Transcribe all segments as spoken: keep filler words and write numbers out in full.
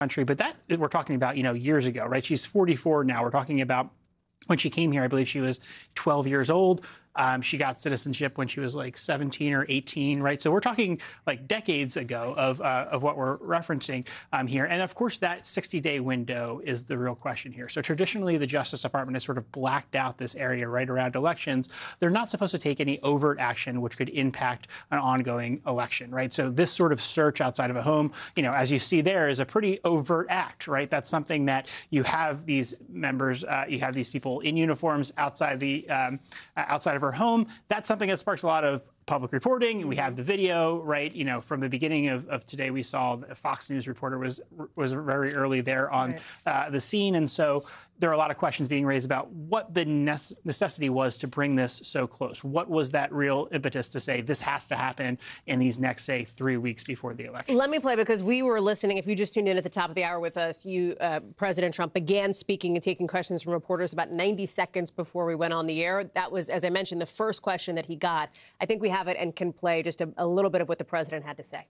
country, but that we're talking about, you know, years ago, right? She's forty-four now. We're talking about when she came here, I believe she was twelve years old. Um, she got citizenship when she was like seventeen or eighteen, right? So we're talking like decades ago of uh, of what we're referencing um, here. And of course, that sixty-day window is the real question here. So traditionally, the Justice Department has sort of blacked out this area right around elections. They're not supposed to take any overt action which could impact an ongoing election, right? So this sort of search outside of a home, you know, as you see there, is a pretty overt act, right? That's something that you have these members, uh, you have these people in uniforms outside the um, outside of her home. That's something that sparks a lot of public reporting. We have the video, right? You know, from the beginning of, of today, we saw a Fox News reporter was was very early there on right. uh, the scene. And so there are a lot of questions being raised about what the necessity was to bring this so close. What was that real impetus to say this has to happen in these next, say, three weeks before the election? Let me play, because we were listening. If you just tuned in at the top of the hour with us, you, uh, President Trump began speaking and taking questions from reporters about ninety seconds before we went on the air. That was, as I mentioned, the first question that he got. I think we have it and can play just a, a little bit of what the president had to say.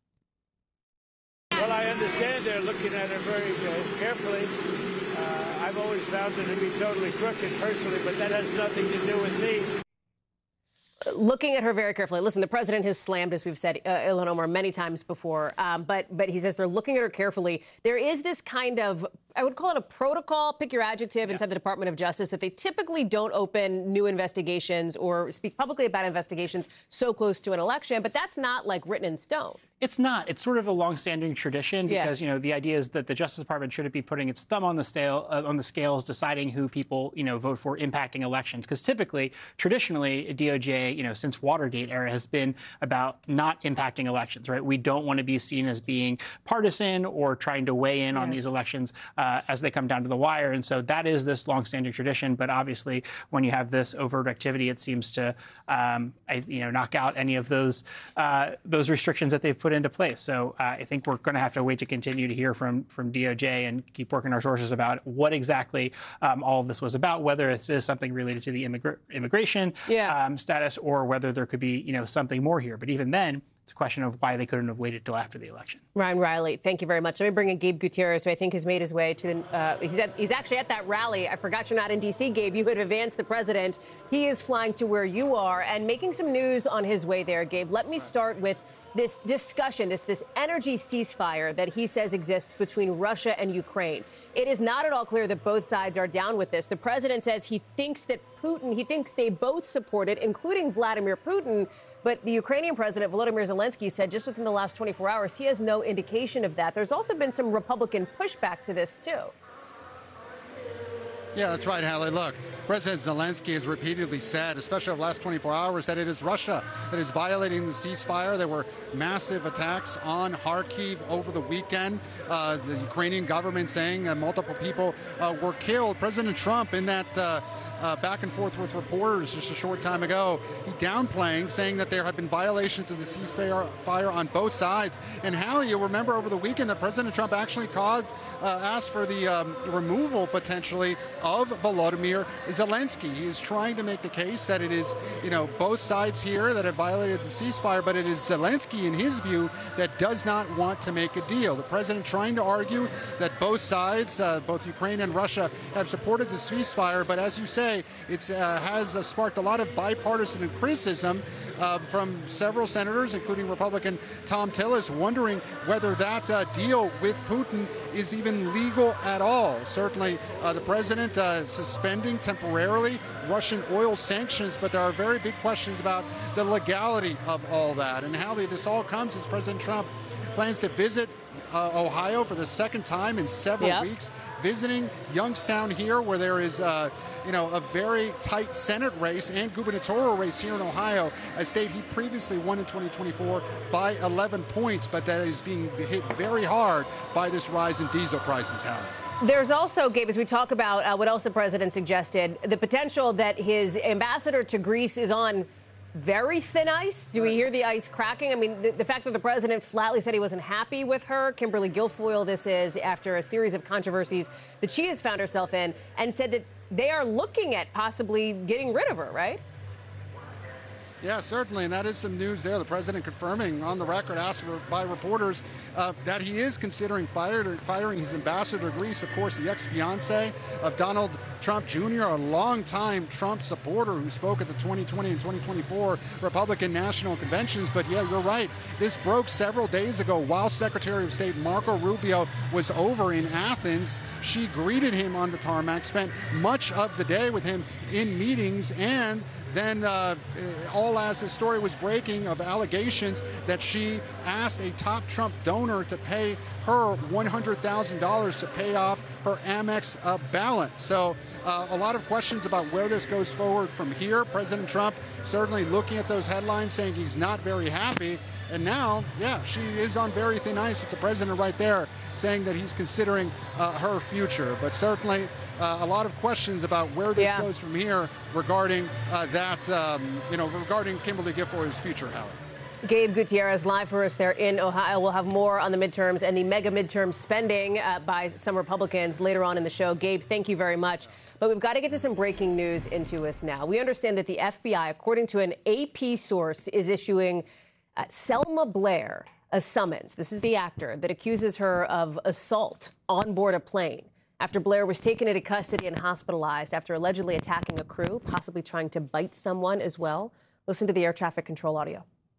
Well, I understand they're looking at it very uh, carefully. Uh, I've always found it to be totally crooked personally, but that has nothing to do with me. Looking at her very carefully. Listen, the president has slammed, as we've said, uh, Ilhan Omar many times before, um, but but he says they're looking at her carefully. There is this kind of, I would call it a protocol, pick your adjective, inside yeah. the Department of Justice, that they typically don't open new investigations or speak publicly about investigations so close to an election, but that's not like written in stone. It's not. It's sort of a longstanding tradition because, yeah. you know, the idea is that the Justice Department shouldn't be putting its thumb on the scale, uh, on the scales, deciding who people, you know, vote for, impacting elections. Because typically, traditionally, D O J, you know, since Watergate era has been about not impacting elections, right? We don't want to be seen as being partisan or trying to weigh in yeah. on these elections uh, as they come down to the wire. And so that is this longstanding tradition. But obviously, when you have this overt activity, it seems to, um, I, you know, knock out any of those uh, those restrictions that they've put into place. So uh, I think we're going to have to wait to continue to hear from from D O J and keep working our sources about what exactly um, all of this was about, whether it is something related to the immigra immigration yeah. um, status or whether there could be, you know, something more here. But even then, it's a question of why they couldn't have waited till after the election. Ryan Riley, thank you very much. Let me bring in Gabe Gutierrez, who I think has made his way to the, uh, he's, at, he's actually at that rally. I forgot you're not in D C, Gabe. You had advanced the president. He is flying to where you are and making some news on his way there, Gabe. Let me start with this discussion, this, this energy ceasefire that he says exists between Russia and Ukraine. It is not at all clear that both sides are down with this. The president says he thinks that Putin, he thinks they both support it, including Vladimir Putin. But the Ukrainian president, Volodymyr Zelensky, said just within the last twenty-four hours, he has no indication of that. There's also been some Republican pushback to this, too. Yeah, that's right, Hallie. Look, President Zelensky has repeatedly said, especially over the last twenty-four hours, that it is Russia that is violating the ceasefire. There were massive attacks on Kharkiv over the weekend. Uh, the Ukrainian government saying that multiple people uh, were killed. President Trump, in that uh, Uh, back and forth with reporters just a short time ago, he downplaying, saying that there have been violations of the ceasefire fire on both sides. And Hallie, you'll remember over the weekend that President Trump actually called, uh, asked for the um, removal, potentially, of Volodymyr Zelensky. He is trying to make the case that it is, you know, both sides here that have violated the ceasefire, but it is Zelensky, in his view, that does not want to make a deal. The president trying to argue that both sides, uh, both Ukraine and Russia, have supported the ceasefire, but as you say, it uh, has uh, sparked a lot of bipartisan criticism uh, from several senators, including Republican Tom Tillis, wondering whether that uh, deal with Putin is even legal at all. Certainly, uh, the president uh, suspending temporarily Russian oil sanctions, but there are very big questions about the legality of all that. And how this all comes as President Trump plans to visit uh, Ohio for the second time in several yep. weeks, visiting Youngstown here, where there is, uh, you know, a very tight Senate race and gubernatorial race here in Ohio, a state he previously won in twenty twenty-four by eleven points, but that is being hit very hard by this rise in diesel prices, Howard. There's also, Gabe, as we talk about uh, what else the president suggested, the potential that his ambassador to Greece is on very thin ice. Do we hear the ice cracking? I mean, the, the fact that the president flatly said he wasn't happy with her, Kimberly Guilfoyle this is, after a series of controversies that she has found herself in, and said that they are looking at possibly getting rid of her, right? Yeah, certainly, and that is some news there. The president confirming on the record, asked by reporters, uh, that he is considering fired, firing his ambassador to Greece, of course, the ex-fiancé of Donald Trump Junior, a longtime Trump supporter who spoke at the twenty twenty and twenty twenty-four Republican National Conventions. But yeah, you're right. This broke several days ago while Secretary of State Marco Rubio was over in Athens. She greeted him on the tarmac, spent much of the day with him in meetings, and then uh, all as the story was breaking of allegations that she asked a top Trump donor to pay her one hundred thousand dollars to pay off her Amex uh, balance. So uh, a lot of questions about where this goes forward from here. President Trump certainly looking at those headlines saying he's not very happy. And now, yeah, she is on very thin ice with the president right there saying that he's considering uh, her future. But certainly uh, a lot of questions about where this yeah. goes from here regarding uh, that, um, you know, regarding Kimberly Guilfoyle's future, Hallie. Gabe Gutierrez live for us there in Ohio. We'll have more on the midterms and the mega midterm spending uh, by some Republicans later on in the show. Gabe, thank you very much. But we've got to get to some breaking news into us now. We understand that the F B I, according to an A P source, is issuing uh, Selma Blair a summons. This is the actor that accuses her of assault on board a plane after Blair was taken into custody and hospitalized after allegedly attacking a crew, possibly trying to bite someone as well. Listen to the air traffic control audio.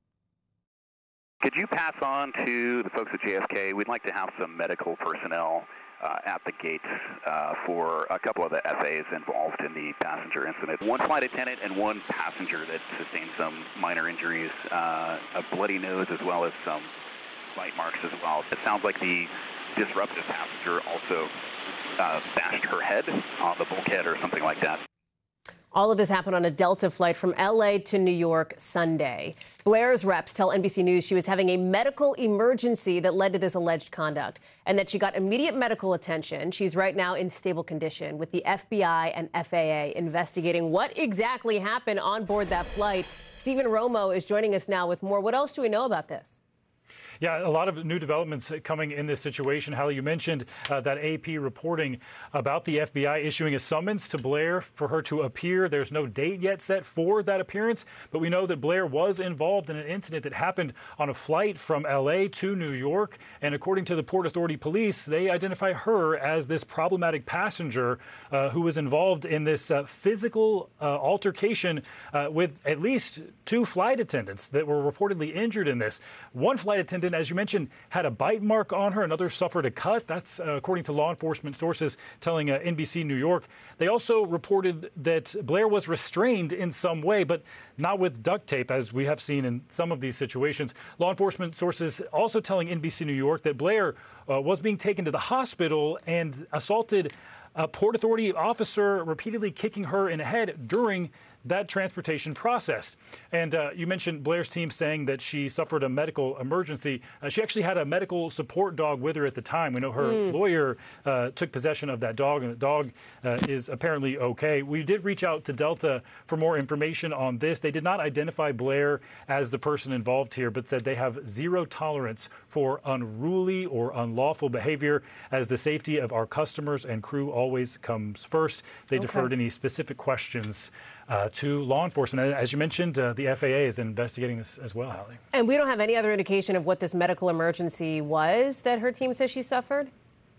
Could you pass on to the folks at J F K? We'd like to have some medical personnel uh, at the gates uh, for a couple of the F As involved in the passenger incident. One flight attendant and one passenger that sustained some minor injuries, uh, a bloody nose as well as some bite marks as well. It sounds like the disruptive passenger also uh, bashed her head on the bulkhead or something like that. All of this happened on a Delta flight from L A to New York Sunday. Blair's reps tell N B C News she was having a medical emergency that led to this alleged conduct and that she got immediate medical attention. She's right now in stable condition with the F B I and F A A investigating what exactly happened on board that flight. Stephen Romo is joining us now with more. What else do we know about this? Yeah, a lot of new developments coming in this situation. Hallie, you mentioned uh, that A P reporting about the F B I issuing a summons to Blair for her to appear. There's no date yet set for that appearance, but we know that Blair was involved in an incident that happened on a flight from L A to New York. And according to the Port Authority Police, they identify her as this problematic passenger uh, who was involved in this uh, physical uh, altercation uh, with at least two flight attendants that were reportedly injured in this. One flight attendant, as you mentioned, had a bite mark on her. Another suffered a cut. That's uh, according to law enforcement sources telling uh, N B C New York. They also reported that Blair was restrained in some way, but not with duct tape, as we have seen in some of these situations. Law enforcement sources also telling N B C New York that Blair uh, was being taken to the hospital and assaulted a Port Authority officer, repeatedly kicking her in the head during that transportation process. And uh, you mentioned Blair's team saying that she suffered a medical emergency. Uh, she actually had a medical support dog with her at the time. We know her mm. lawyer uh, took possession of that dog, and the dog uh, is apparently okay. We did reach out to Delta for more information on this. They did not identify Blair as the person involved here, but said they have zero tolerance for unruly or unlawful behavior, as the safety of our customers and crew always comes first. They okay. deferred any specific questions Uh, to law enforcement. As you mentioned, uh, the F A A is investigating this as well, Hallie. And we don't have any other indication of what this medical emergency was that her team says she suffered?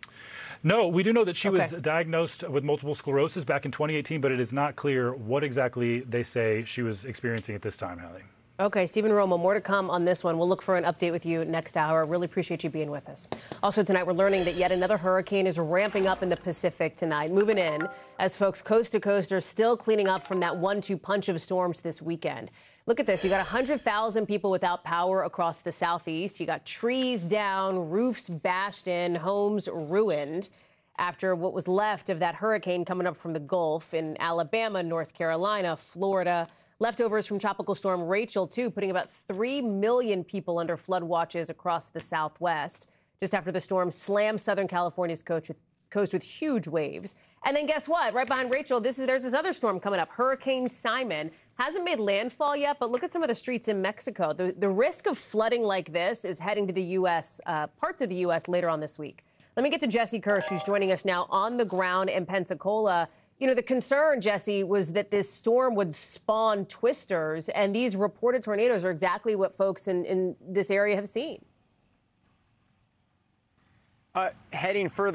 No, we do know that she okay. was diagnosed with multiple sclerosis back in twenty eighteen, but it is not clear what exactly they say she was experiencing at this time, Hallie. Okay, Stephen Romo, more to come on this one. We'll look for an update with you next hour. Really appreciate you being with us. Also tonight, we're learning that yet another hurricane is ramping up in the Pacific tonight, moving in as folks coast to coast are still cleaning up from that one two punch of storms this weekend. Look at this. You got one hundred thousand people without power across the southeast. You got trees down, roofs bashed in, homes ruined after what was left of that hurricane coming up from the Gulf in Alabama, North Carolina, Florida. Leftovers from Tropical Storm Rachel, too, putting about three million people under flood watches across the Southwest, just after the storm slammed Southern California's coast with, coast with huge waves. And then guess what? Right behind Rachel, this is there's this other storm coming up. Hurricane Simon hasn't made landfall yet, but look at some of the streets in Mexico. The, the risk of flooding like this is heading to the U S, uh, parts of the U S later on this week. Let me get to Jesse Kirsch, who's joining us now on the ground in Pensacola. you know, the concern, Jesse, was that this storm would spawn twisters, and these reported tornadoes are exactly what folks in, in this area have seen. Uh, heading further